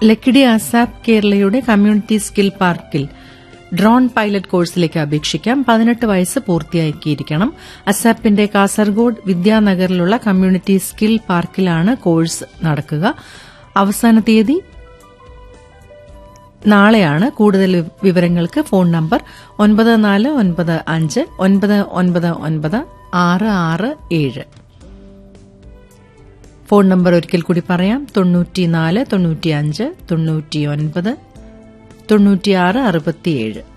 Lakkidi ASAP കേരളയുടെ community skill പാർക്കിൽ drone pilot കോഴ്സിലേക്ക് അപേക്ഷിക്കാം. 18 വയസ്സ് പൂർത്തിയാക്കിയിരിക്കണം. അസാപ്പിന്റെ കാസർഗോഡ് വിദ്യാനഗറിലുള്ള കമ്മ്യൂണിറ്റി സ്കിൽ പാർക്കിലാണ് കോഴ്സ് നടക്കുക. അവസാന തീയതി നാളെയാണ്. കൂടുതൽ വിവരങ്ങൾക്ക് ഫോൺ നമ്പർ 9495999667. ഫോൺ നമ്പർ ഒരിക്കൽ കൂടി പറയാം: 94 95 99 96 67.